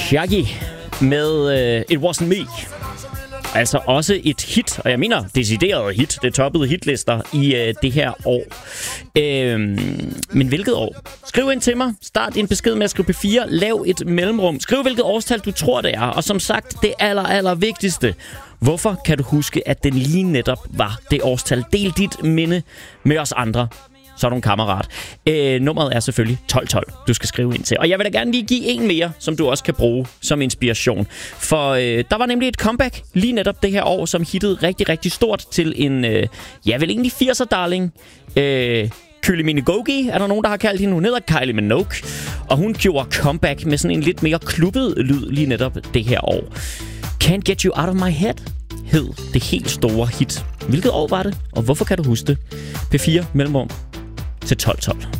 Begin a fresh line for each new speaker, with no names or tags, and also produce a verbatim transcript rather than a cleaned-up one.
Shaggy med uh, It Wasn't Me. Altså også et hit, og jeg mener decideret hit. Det toppede hitlister i uh, det her år. Uh, men hvilket år? Skriv ind til mig. Start din besked med at skrive P fire. Lav et mellemrum. Skriv hvilket årstal du tror det er. Og som sagt, det aller, aller vigtigste. Hvorfor kan du huske, at den lige netop var det årstal? Del dit minde med os andre. Så er du en kammerat. Øh, nummeret er selvfølgelig tolv tolv, du skal skrive ind til. Og jeg vil da gerne lige give en mere, som du også kan bruge som inspiration. For øh, der var nemlig et comeback lige netop det her år, som hittede rigtig, rigtig stort til en, øh, ja vel egentlig firser-darling. Øh, Kylie Minogue er der nogen, der har kaldt hende. Hun hedder Kylie Minogue. Og hun gjorde comeback med sådan en lidt mere klubbet lyd lige netop det her år. Can't Get You Out of My Head hed det helt store hit. Hvilket år var det? Og hvorfor kan du huske det? P fire mellemrum til tolv tolv.